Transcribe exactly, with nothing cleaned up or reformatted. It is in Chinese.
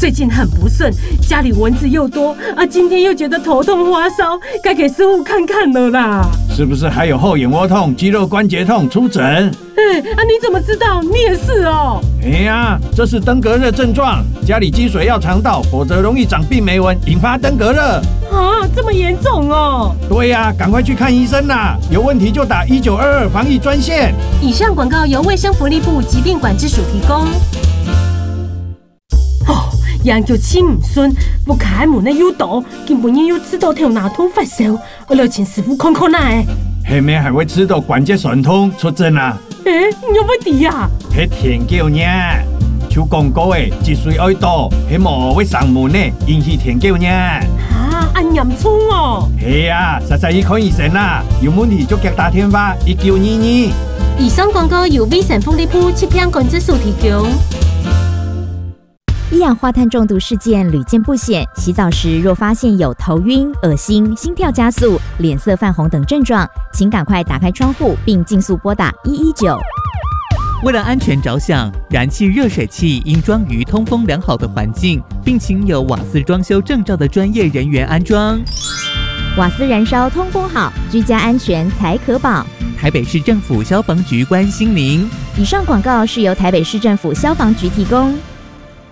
最近很不顺，家里蚊子又多啊，今天又觉得头痛发烧，该给师傅看看了啦。 是不是还有后眼窝痛、肌肉关节痛？出诊。 哎啊，你怎么知道？你也是哦。 哎呀，这是登革热症状，家里积水要常倒，否则容易长病媒蚊，引发登革热。 啊，这么严重哦？ 对呀、啊，赶快去看医生啦！有问题就打一九二二防疫专线。 以上广告由卫生福利部疾病管制署提供。哦，人叫亲唔顺，不开门的有毒，根本又吃到头脑痛发烧，我要请师傅看看来。 下面还会吃到关节酸痛出诊啊？ 哎，你有冇治啊？ 迄田叫呢？像广告的积水爱倒，迄毛会上门呢，引起田叫呢。 啊，安严重哦！ 系啊，实在去看医生啦，有问题就给打电话一九二二。 以上广告由卫生福利部疾病管制署提供。 一氧化碳中毒事件屡见不鲜，洗澡时若发现有头晕、恶心、心跳加速、脸色泛红等症状，请赶快打开窗户并尽速拨打一一九。 为了安全着想，燃气热水器应装于通风良好的环境，并请有瓦斯装修证照的专业人员安装。 瓦斯燃烧通风好，居家安全才可保。 台北市政府消防局关心您。 以上广告是由台北市政府消防局提供。